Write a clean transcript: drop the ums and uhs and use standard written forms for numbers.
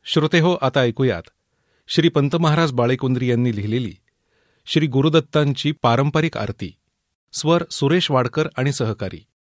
श्रोतेहो, आता ऐकूयात श्री पंत महाराज बाळेकुंद्री यांनी लिहिलेली श्री गुरुदत्तांची पारंपरिक आरती. स्वर सुरेश वाडकर आणि सहकारी.